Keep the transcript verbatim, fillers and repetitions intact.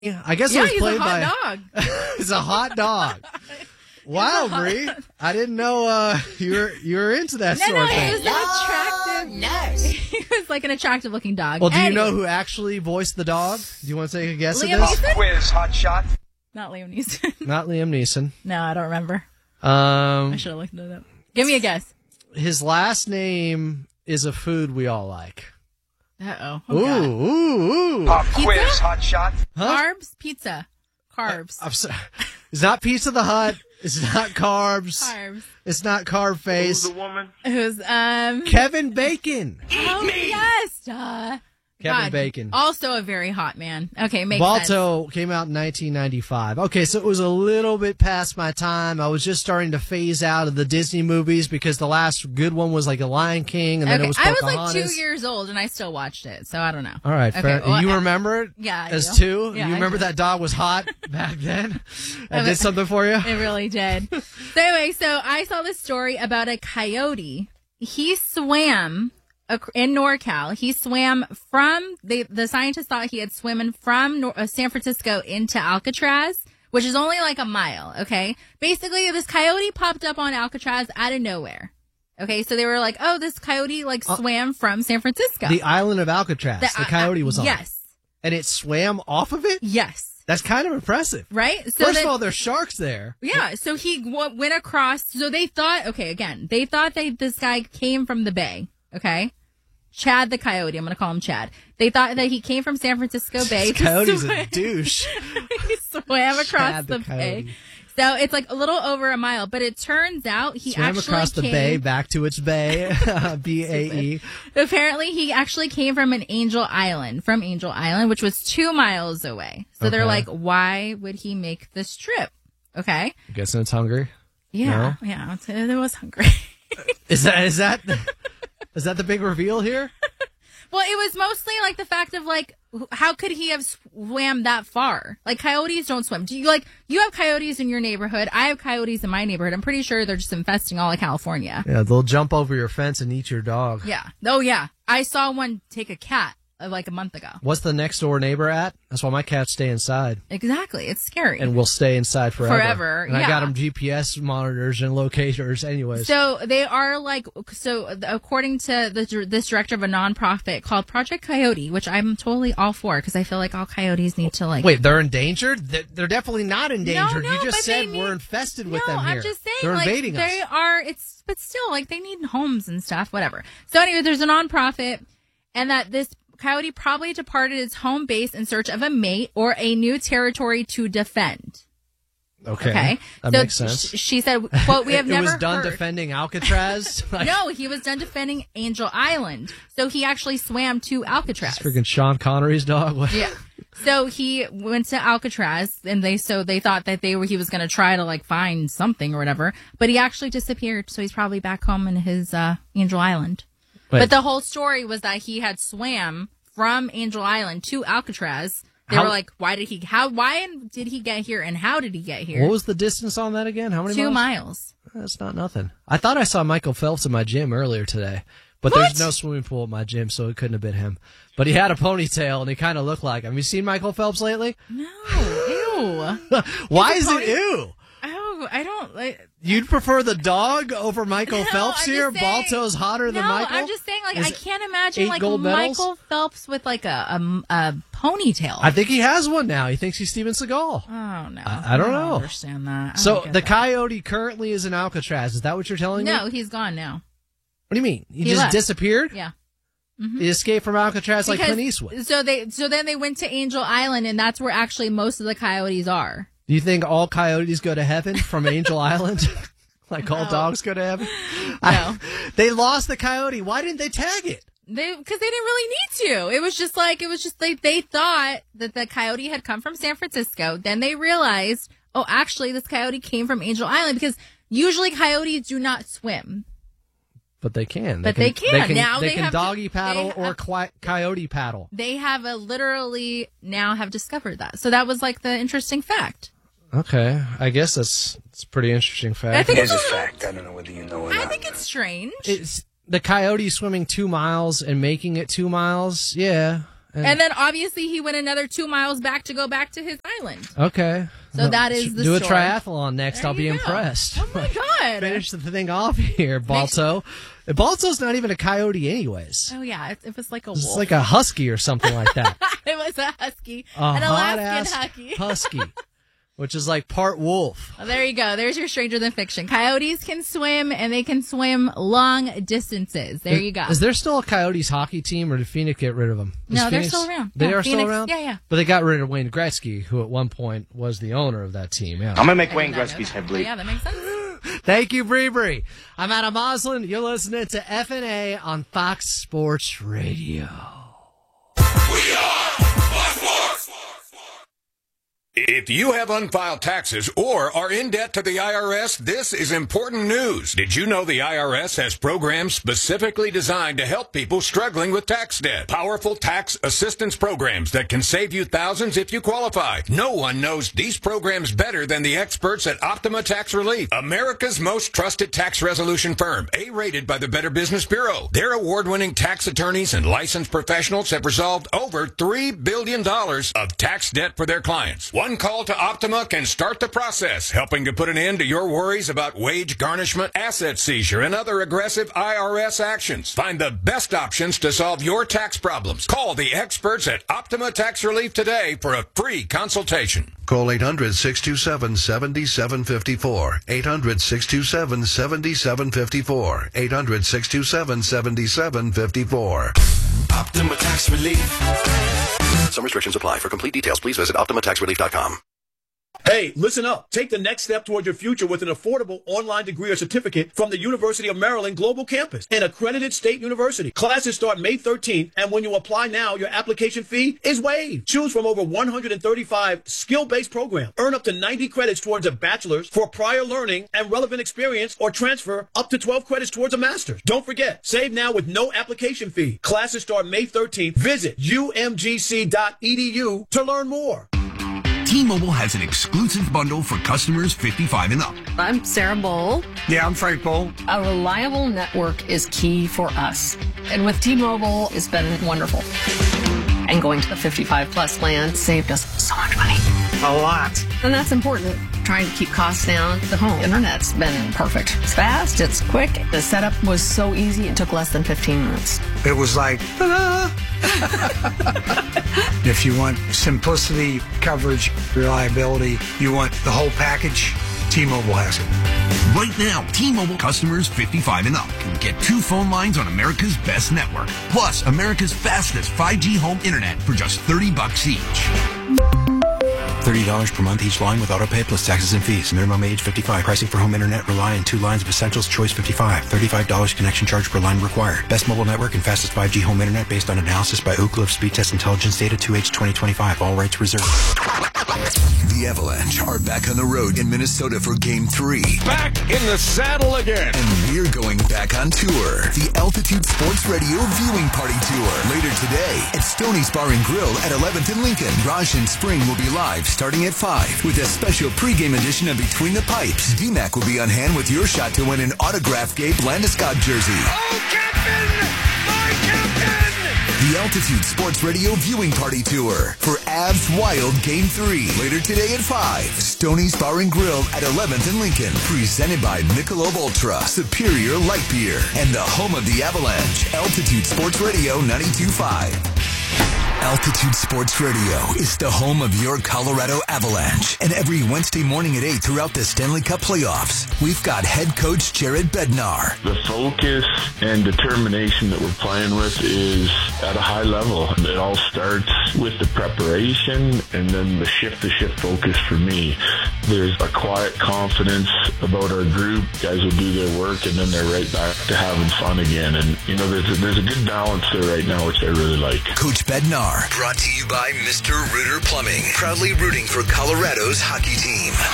I guess yeah, it was he's played a hot by. dog. He's a hot dog. Wow, Bree! I didn't know uh, you were you were into that no, sort no, of thing. he was an attractive. Nice. He was like an attractive looking dog. Well, do you Anyway, know who actually voiced the dog? Do you want to take a guess Liam at this? Neeson? Quiz, hot shot. Not Liam Neeson. Not Liam Neeson. No, I don't remember. Um, I should have looked it up. Give me a guess. his last name is a food we all like. Uh oh. Ooh, God. ooh, ooh. Pop Pizza? quiz, hot shot. Huh? Carbs, pizza, carbs, I'm sorry. It's not Pizza the Hut. It's not carbs. carbs. It's not carb face. woman? Who's um? Kevin Bacon. Oh yes, duh. Kevin God, Bacon. Also a very hot man. Okay, makes sense. Balto came out in nineteen ninety-five. Okay, so it was a little bit past my time. I was just starting to phase out of the Disney movies because the last good one was like a Lion King, and then Okay, it was I was Pocahontas. like two years old and I still watched it, so I don't know. All right, Okay, fair. well, you I- remember it Yeah, I as do. two? Yeah, you I remember do. that dog was hot back then? That I did was- something for you? It really did. So anyway, so I saw this story about a coyote. He swam ac- in NorCal. He swam from the the scientists thought he had swum from Nor- uh, San Francisco into Alcatraz, which is only like a mile. Okay, basically this coyote popped up on Alcatraz out of nowhere. Okay, so they were like, "Oh, this coyote like Uh, swam from San Francisco." The island of Alcatraz. The, uh, coyote was on. Yes, And it swam off of it? yes, That's kind of impressive. right. So First then- of all, there's sharks there. Yeah, so he w- went across. So they thought, okay, again, they thought that this guy came from the Bay. Okay, Chad the coyote. I'm going to call him Chad. They thought that he came from San Francisco Bay. This to coyote's swim- a douche. he swam across Chad the, the bay. coyote. So it's like a little over a mile, but it turns out he Swam actually across the came, bay, back to its bay. B A E. Apparently, he actually came from an Angel Island, from Angel Island, which was two miles away. So they're Okay. like, why would he make this trip? Okay. I'm guessing it's hungry. Yeah. Yeah. It was hungry. Is that is that is that the big reveal here? Well, it was mostly like the fact of like, wh- how could he have swam that far? Like coyotes don't swim. Do you like, you have coyotes in your neighborhood. I have coyotes in my neighborhood. I'm pretty sure they're just infesting all of California. Yeah, they'll jump over your fence and eat your dog. Yeah. Oh yeah. I saw one take a cat uh, like a month ago. What's the next door neighbor at? That's why my cats stay inside Exactly. It's scary. and will stay inside forever. Forever, And I yeah. got them G P S monitors and locators anyways. So they are like, so according to the, this director of a nonprofit called Project Coyote, which I'm totally all for because I feel like all coyotes need to like. Wait, they're endangered? They're, they're definitely not endangered. no, you just but said they need- we're infested with no, them here. I'm just saying, they're like, invading they us. are, it's, but still, like, they need homes and stuff, whatever. So anyway, there's a nonprofit, and that this coyote probably departed its home base in search of a mate or a new territory to defend. Okay, Okay, that so makes sense. sh- she said, "quote We have it, never it was done heard." defending Alcatraz. Like, No, he was done defending Angel Island, so he actually swam to Alcatraz. freaking Sean Connery's dog. What? Yeah. So he went to Alcatraz, and they so they thought that they were he was going to try to like find something or whatever, but he actually disappeared. So he's probably back home in his uh, Angel Island. Wait. But the whole story was that he had swam from Angel Island to Alcatraz. They How- were like, "Why did he? How? Why did he get here? And how did he get here?" What was the distance on that again? How many Two miles? miles. That's not nothing. I thought I saw Michael Phelps in my gym earlier today, but What? there's no swimming pool at my gym, so it couldn't have been him. But he had a ponytail, and he kind of looked like him. Have you seen Michael Phelps lately? No, ew. Why He's is a it pony- ew? Oh, I don't like. You'd prefer the dog over Michael No, Phelps I'm here? just saying- Balto's hotter than No, Michael? I'm just saying, like, Is I it can't imagine eight like gold medals? Michael Phelps with like a a, a ponytail. I think he has one now. He thinks he's Steven Seagal. Oh no, I- I don't know. understand that. I So don't get the that. coyote currently is in Alcatraz. Is that what you're telling me? No, he's gone now. What do you mean? He, He just left. disappeared? Yeah. He escaped from Alcatraz like Because- Clint Eastwood. So they so then they went to Angel Island, and that's where actually most of the coyotes are. Do you think all coyotes go to heaven from Angel Island? Like all No. dogs go to heaven? No. I- they lost the coyote. Why didn't they tag it? They because they didn't really need to. It was just like it was just like they thought that the coyote had come from San Francisco. Then they realized, oh, actually, this coyote came from Angel Island because usually coyotes do not swim. But they can. But they can. Now they, they can have to- doggy paddle they or have- qui- coyote paddle. They have a literally now have discovered that. So that was like the interesting fact. Okay, I guess that's it's a pretty interesting fact. I think Here's it's a a little, fact. I don't know whether you know or I not. think it's strange. it's the coyote swimming two miles and making it two miles. Yeah, And, And then obviously he went another two miles back to go back to his island. okay. So that is the Do story. a triathlon next. There I'll be you go. impressed. Oh my God. Finish the thing off here, Balto. Balto's not even a coyote anyways. Oh yeah, it, it was like a It's wolf. like a husky or something like that. It was a husky, A an hot Alaskan ass husky. husky, which is like part wolf. Well, there you go. There's your Stranger Than Fiction. Coyotes can swim, and they can swim long distances. There you go. Is there still a Coyotes hockey team, or did Phoenix get rid of them? Is No, they're Phoenix- still around. They Yeah, are still Phoenix- around? yeah, yeah. But they got rid of Wayne Gretzky, who at one point was the owner of that team. Yeah. I'm gonna make I Wayne did not know Gretzky's that. head But bleed. yeah, that makes sense. Thank you, Bree Bree. I'm Adam Moslin. You're listening to F N A on Fox Sports Radio. We are Fox Sports. If you have unfiled taxes or are in debt to the I R S, this is important news. Did you know the I R S has programs specifically designed to help people struggling with tax debt? Powerful tax assistance programs that can save you thousands if you qualify. No one knows these programs better than the experts at Optima Tax Relief, America's most trusted tax resolution firm, A-rated by the Better Business Bureau. Their award-winning tax attorneys and licensed professionals have resolved over three billion dollars of tax debt for their clients. One call to Optima can start the process, helping to put an end to your worries about wage garnishment, asset seizure, and other aggressive I R S actions. Find the best options to solve your tax problems. Call the experts at Optima Tax Relief today for a free consultation. Call eight hundred, six two seven, seven seven five four. eight hundred, six two seven, seven seven five four. eight hundred, six two seven, seven seven five four. Optima Tax Relief. Some restrictions apply. For complete details, please visit optima tax relief dot com. Hey, listen up. Take the next step toward your future with an affordable online degree or certificate from the University of Maryland Global Campus, an accredited state university. Classes start May thirteenth, and when you apply now, your application fee is waived. Choose from over one hundred thirty-five skill-based programs. Earn up to ninety credits towards a bachelor's for prior learning and relevant experience, or transfer up to twelve credits towards a master's. Don't forget, save now with no application fee. Classes start May thirteenth. Visit U M G C dot E D U to learn more. T-Mobile has an exclusive bundle for customers fifty-five and up. I'm Sarah Bowl. Yeah, I'm Frank Bowl. A reliable network is key for us. And with T-Mobile, it's been wonderful. And going to the fifty-five plus plan saved us so much money. A lot. And that's important. Trying to keep costs down. The home internet's been perfect. It's fast, it's quick. The setup was so easy, it took less than fifteen minutes. It was like, ta-da! If you want simplicity, coverage, reliability, you want the whole package, T-Mobile has it. Right now, T-Mobile customers fifty-five and up can get two phone lines on America's best network, plus America's fastest five G home internet for just thirty bucks each. thirty dollars per month each line with autopay plus taxes and fees. Minimum age fifty-five. Pricing for home internet rely on two lines of Essentials Choice fifty-five. thirty-five dollars connection charge per line required. Best mobile network and fastest five G home internet based on analysis by Ookla of Speed Test Intelligence Data two H twenty twenty-five. All rights reserved. The Avalanche are back on the road in Minnesota for Game three. Back in the saddle again. And we're going back on tour. The Altitude Sports Radio Viewing Party Tour. Later today at Stoney's Bar and Grill at eleventh and Lincoln. Raj and Spring will be live starting at five with a special pregame edition of Between the Pipes. D MAC will be on hand with your shot to win an autographed Gabe Landeskog jersey. Oh, Captain! My Captain! The Altitude Sports Radio Viewing Party Tour for Avs Wild Game three. Later today at five. Stoney's Bar and Grill at eleventh and Lincoln. Presented by Michelob Ultra, Superior Light Beer, and the home of the Avalanche, Altitude Sports Radio ninety-two point five. Altitude Sports Radio is the home of your Colorado Avalanche. And every Wednesday morning at eight throughout the Stanley Cup playoffs, we've got head coach Jared Bednar. The focus and determination that we're playing with is at a high level. It all starts with the preparation and then the shift-to-shift focus for me. There's a quiet confidence about our group. Guys will do their work and then they're right back to having fun again. And, you know, there's a, there's a good balance there right now, which I really like. Coach Bednar. Brought to you by Mister Rooter Plumbing. Proudly rooting for Colorado's hockey team.